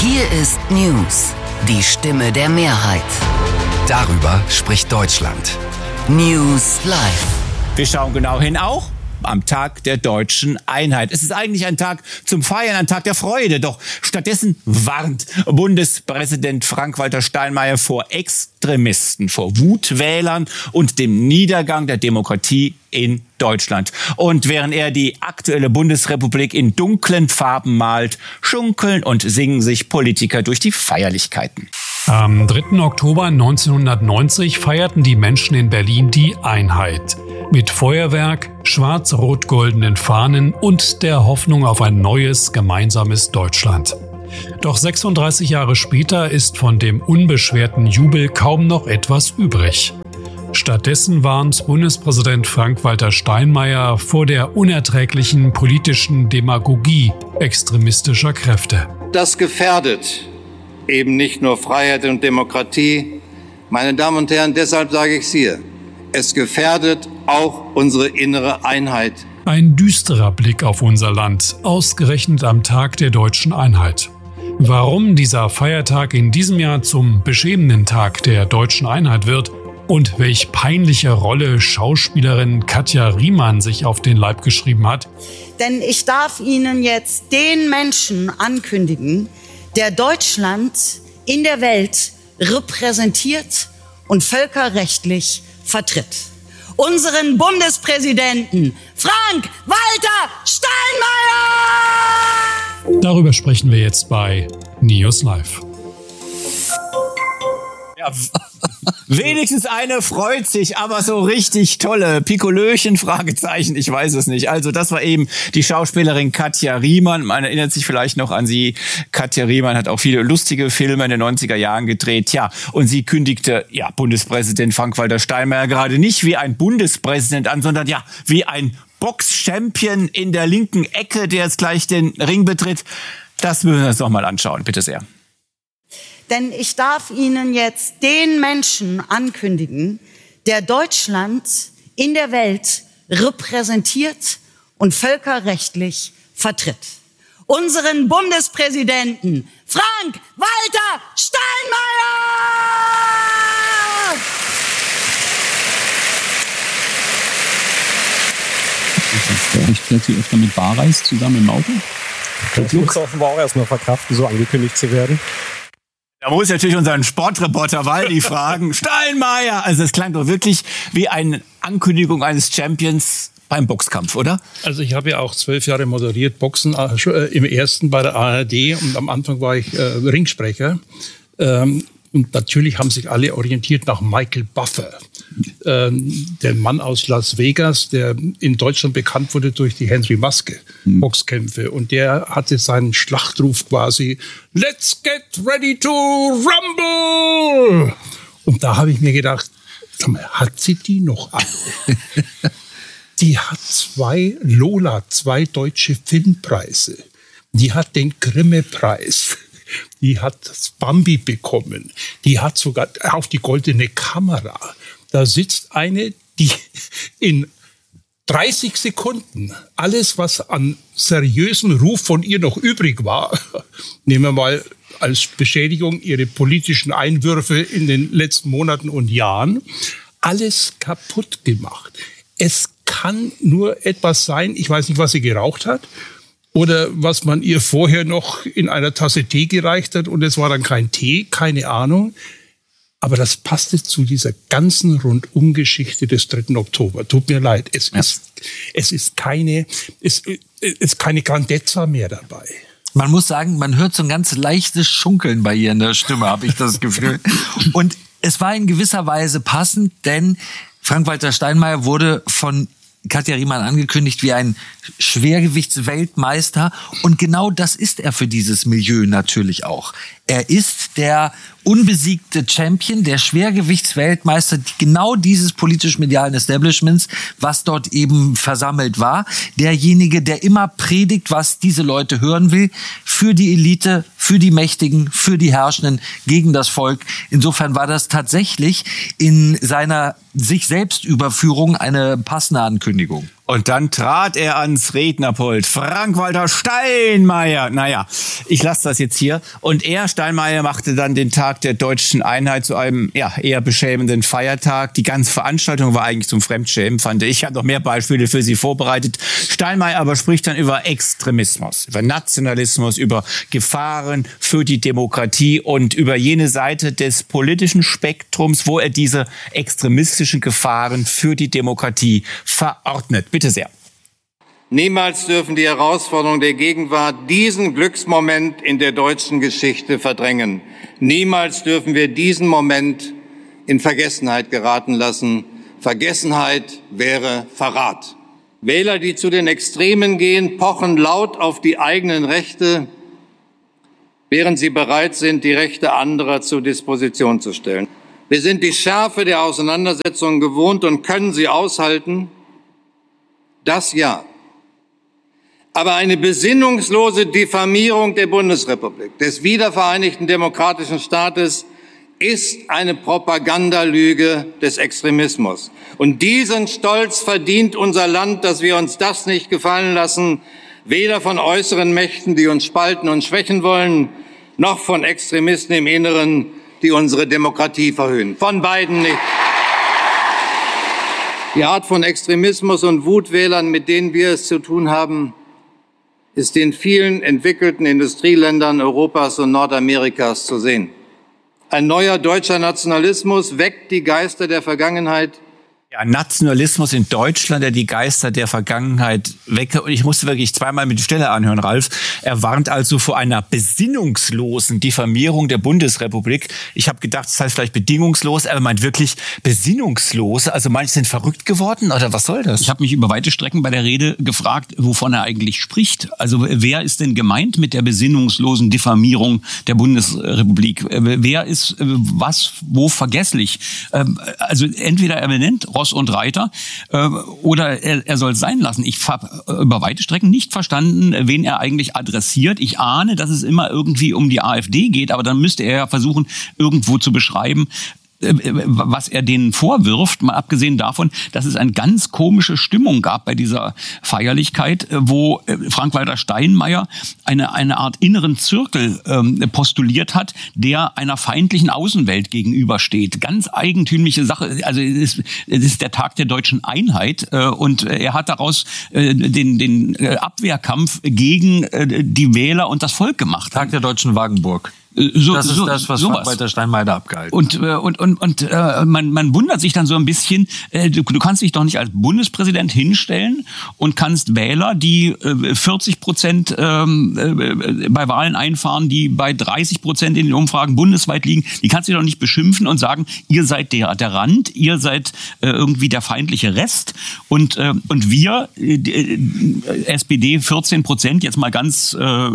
Hier ist News, die Stimme der Mehrheit. Darüber spricht Deutschland. News Live. Wir schauen genau hin, auch am Tag der deutschen Einheit. Es ist eigentlich ein Tag zum Feiern, ein Tag der Freude. Doch stattdessen warnt Bundespräsident Frank-Walter Steinmeier vor Extremisten, vor Wutwählern und dem Niedergang der Demokratie in Deutschland. Und während er die aktuelle Bundesrepublik in dunklen Farben malt, schunkeln und singen sich Politiker durch die Feierlichkeiten. Am 3. Oktober 1990 feierten die Menschen in Berlin die Einheit. Mit Feuerwerk, schwarz-rot-goldenen Fahnen und der Hoffnung auf ein neues, gemeinsames Deutschland. Doch 36 Jahre später ist von dem unbeschwerten Jubel kaum noch etwas übrig. Stattdessen warnt Bundespräsident Frank-Walter Steinmeier vor der unerträglichen politischen Demagogie extremistischer Kräfte. Das gefährdet eben nicht nur Freiheit und Demokratie. Meine Damen und Herren, deshalb sage ich es hier. Es gefährdet auch unsere innere Einheit. Ein düsterer Blick auf unser Land, ausgerechnet am Tag der deutschen Einheit. Warum dieser Feiertag in diesem Jahr zum beschämenden Tag der deutschen Einheit wird und welch peinliche Rolle Schauspielerin Katja Riemann sich auf den Leib geschrieben hat. Denn ich darf Ihnen jetzt den Menschen ankündigen, der Deutschland in der Welt repräsentiert und völkerrechtlich vertritt. Unseren Bundespräsidenten Frank-Walter Steinmeier! Darüber sprechen wir jetzt bei News Live. Ja, wenigstens eine freut sich, aber so richtig tolle Pikolöchen, Fragezeichen, ich weiß es nicht. Also das war eben die Schauspielerin Katja Riemann. Man erinnert sich vielleicht noch an sie. Katja Riemann hat auch viele lustige Filme in den 90er Jahren gedreht. Ja, und sie kündigte Bundespräsident Frank-Walter Steinmeier gerade nicht wie ein Bundespräsident an, sondern wie ein Box-Champion in der linken Ecke, der jetzt gleich den Ring betritt. Das müssen wir uns noch mal anschauen, bitte sehr. Denn ich darf Ihnen jetzt den Menschen ankündigen, der Deutschland in der Welt repräsentiert und völkerrechtlich vertritt. Unseren Bundespräsidenten Frank-Walter Steinmeier! Ich fährt sie öfter mit Barreis zusammen im Auto? Das muss offenbar auch erstmal verkraften, so angekündigt zu werden. Da muss natürlich unseren Sportreporter Waldi fragen, Steinmeier! Also es klang doch wirklich wie eine Ankündigung eines Champions beim Boxkampf, oder? Also ich habe ja auch 12 Jahre moderiert, Boxen im ersten bei der ARD und am Anfang war ich Ringsprecher. Und natürlich haben sich alle orientiert nach Michael Buffer, der Mann aus Las Vegas, der in Deutschland bekannt wurde durch die Henry Maske Boxkämpfe. Und der hatte seinen Schlachtruf quasi, Let's get ready to rumble! Und da habe ich mir gedacht, hat sie die noch alle? Die hat zwei deutsche Filmpreise. Die hat den Grimme-Preis. Die hat das Bambi bekommen. Die hat sogar auf die goldene Kamera. Da sitzt eine, die in 30 Sekunden alles, was an seriösem Ruf von ihr noch übrig war, nehmen wir mal als Beschädigung ihre politischen Einwürfe in den letzten Monaten und Jahren, alles kaputt gemacht. Es kann nur etwas sein, ich weiß nicht, was sie geraucht hat, oder was man ihr vorher noch in einer Tasse Tee gereicht hat und es war dann kein Tee, keine Ahnung. Aber das passte zu dieser ganzen Rundumgeschichte des 3. Oktober. Tut mir leid, es ist keine Grandezza mehr dabei. Man muss sagen, man hört so ein ganz leichtes Schunkeln bei ihr in der Stimme, habe ich das Gefühl. Und es war in gewisser Weise passend, denn Frank-Walter Steinmeier wurde von Katja Riemann angekündigt wie ein Schwergewichtsweltmeister. Und genau das ist er für dieses Milieu natürlich auch. Er ist der unbesiegte Champion, der Schwergewichtsweltmeister genau dieses politisch-medialen Establishments, was dort eben versammelt war. Derjenige, der immer predigt, was diese Leute hören will, für die Elite, für die Mächtigen, für die Herrschenden, gegen das Volk. Insofern war das tatsächlich in seiner sich selbst Überführung eine passende Ankündigung. Und dann trat er ans Rednerpult. Frank-Walter Steinmeier. Naja, ich lasse das jetzt hier. Und Steinmeier, machte dann den Tag der deutschen Einheit zu einem eher beschämenden Feiertag. Die ganze Veranstaltung war eigentlich zum Fremdschämen, fand ich. Ich habe noch mehr Beispiele für Sie vorbereitet. Steinmeier aber spricht dann über Extremismus, über Nationalismus, über Gefahren für die Demokratie und über jene Seite des politischen Spektrums, wo er diese extremistischen Gefahren für die Demokratie verordnet. Bitte sehr. Niemals dürfen die Herausforderungen der Gegenwart diesen Glücksmoment in der deutschen Geschichte verdrängen. Niemals dürfen wir diesen Moment in Vergessenheit geraten lassen. Vergessenheit wäre Verrat. Wähler, die zu den Extremen gehen, pochen laut auf die eigenen Rechte, während sie bereit sind, die Rechte anderer zur Disposition zu stellen. Wir sind die Schärfe der Auseinandersetzungen gewohnt und können sie aushalten. Das ja. Aber eine besinnungslose Diffamierung der Bundesrepublik, des wiedervereinigten demokratischen Staates, ist eine Propagandalüge des Extremismus. Und diesen Stolz verdient unser Land, dass wir uns das nicht gefallen lassen, weder von äußeren Mächten, die uns spalten und schwächen wollen, noch von Extremisten im Inneren, die unsere Demokratie verhöhnen. Von beiden nicht. Die Art von Extremismus und Wutwählern, mit denen wir es zu tun haben, ist in vielen entwickelten Industrieländern Europas und Nordamerikas zu sehen. Ein neuer deutscher Nationalismus weckt die Geister der Vergangenheit. Ja, Nationalismus in Deutschland, der die Geister der Vergangenheit wecke. Und ich musste wirklich zweimal mit die Stelle anhören, Ralf. Er warnt also vor einer besinnungslosen Diffamierung der Bundesrepublik. Ich habe gedacht, das heißt vielleicht bedingungslos, aber er meint wirklich besinnungslos. Also manche sind verrückt geworden oder was soll das? Ich habe mich über weite Strecken bei der Rede gefragt, wovon er eigentlich spricht. Also wer ist denn gemeint mit der besinnungslosen Diffamierung der Bundesrepublik? Wer ist wo vergesslich? Also entweder er benennt Ross und Reiter oder er soll es sein lassen. Ich habe über weite Strecken nicht verstanden, wen er eigentlich adressiert. Ich ahne, dass es immer irgendwie um die AfD geht, aber dann müsste er ja versuchen, irgendwo zu beschreiben, was er denen vorwirft, mal abgesehen davon, dass es eine ganz komische Stimmung gab bei dieser Feierlichkeit, wo Frank-Walter Steinmeier eine Art inneren Zirkel postuliert hat, der einer feindlichen Außenwelt gegenübersteht. Ganz eigentümliche Sache. Also es ist der Tag der deutschen Einheit und er hat daraus den Abwehrkampf gegen die Wähler und das Volk gemacht. Tag der deutschen Wagenburg. Das ist das, was Frank-Walter Steinmeier da abgehalten hat. Und man wundert sich dann so ein bisschen, du kannst dich doch nicht als Bundespräsident hinstellen und kannst Wähler, die 40% bei Wahlen einfahren, die bei 30% in den Umfragen bundesweit liegen, die kannst du doch nicht beschimpfen und sagen, ihr seid der Rand, ihr seid irgendwie der feindliche Rest und wir, SPD 14%, jetzt mal ganz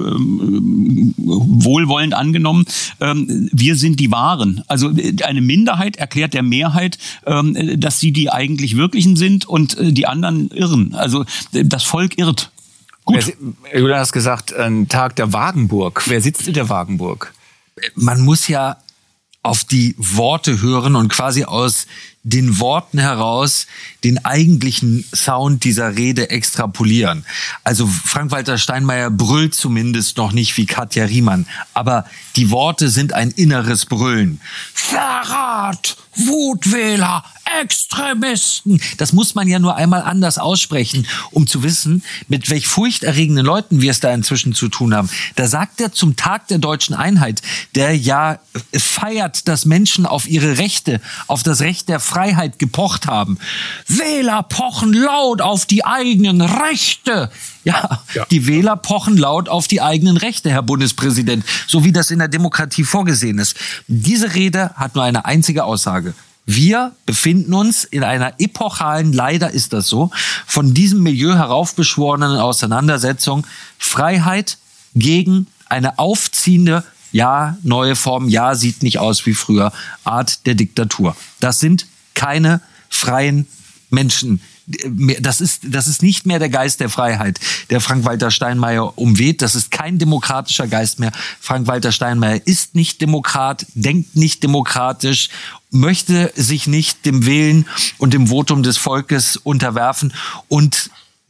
wohlwollend angenommen, wir sind die Wahren. Also eine Minderheit erklärt der Mehrheit, dass sie die eigentlich Wirklichen sind und die anderen irren. Also das Volk irrt. Gut. Du hast gesagt, ein Tag der Wagenburg. Wer sitzt in der Wagenburg? Man muss ja auf die Worte hören und quasi aus den Worten heraus den eigentlichen Sound dieser Rede extrapolieren. Also Frank-Walter Steinmeier brüllt zumindest noch nicht wie Katja Riemann, aber die Worte sind ein inneres Brüllen. Verrat, Wutwähler, Extremisten. Das muss man ja nur einmal anders aussprechen, um zu wissen, mit welch furchterregenden Leuten wir es da inzwischen zu tun haben. Da sagt er zum Tag der deutschen Einheit, der ja feiert, dass Menschen auf ihre Rechte, auf das Recht der Freiheit gepocht haben. Wähler pochen laut auf die eigenen Rechte. Ja, die Wähler pochen laut auf die eigenen Rechte, Herr Bundespräsident, so wie das in der Demokratie vorgesehen ist. Diese Rede hat nur eine einzige Aussage. Wir befinden uns in einer epochalen, leider ist das so, von diesem Milieu heraufbeschworenen Auseinandersetzung. Freiheit gegen eine aufziehende, neue Form, sieht nicht aus wie früher, Art der Diktatur. Das sind keine freien Menschen. Das ist nicht mehr der Geist der Freiheit, der Frank-Walter Steinmeier umweht. Das ist kein demokratischer Geist mehr. Frank-Walter Steinmeier ist nicht Demokrat, denkt nicht demokratisch, möchte sich nicht dem Willen und dem Votum des Volkes unterwerfen und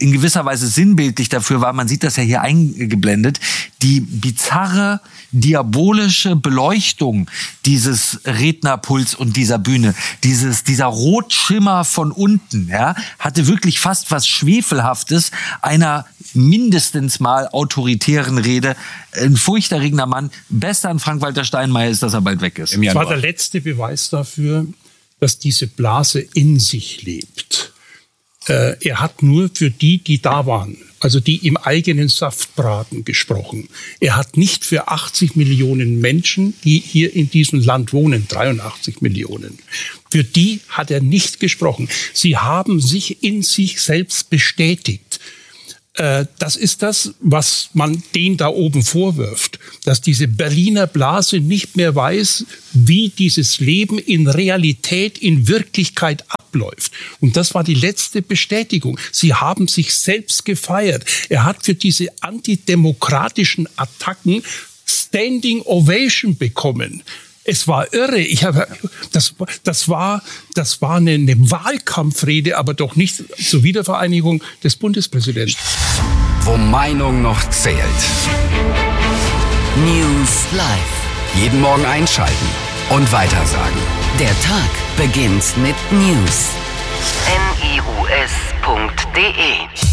in gewisser Weise sinnbildlich dafür war, man sieht das ja hier eingeblendet, die bizarre, diabolische Beleuchtung dieses Rednerpuls und dieser Bühne, dieser Rotschimmer von unten, ja, hatte wirklich fast was Schwefelhaftes einer mindestens mal autoritären Rede. Ein furchterregender Mann. Besser an Frank-Walter Steinmeier ist, dass er bald weg ist. Das war der letzte Beweis dafür, dass diese Blase in sich lebt. Er hat nur für die da waren, also die im eigenen Saft braten, gesprochen. Er hat nicht für 80 Millionen Menschen, die hier in diesem Land wohnen, 83 Millionen. Für die hat er nicht gesprochen. Sie haben sich in sich selbst bestätigt. Das ist das, was man denen da oben vorwirft, dass diese Berliner Blase nicht mehr weiß, wie dieses Leben in Realität, in Wirklichkeit abläuft. Und das war die letzte Bestätigung. Sie haben sich selbst gefeiert. Er hat für diese antidemokratischen Attacken Standing Ovation bekommen. Es war irre. Das war eine Wahlkampfrede, aber doch nicht zur Wiedervereinigung des Bundespräsidenten. Wo Meinung noch zählt. News Live. Jeden Morgen einschalten und weitersagen. Der Tag beginnt mit News. news.de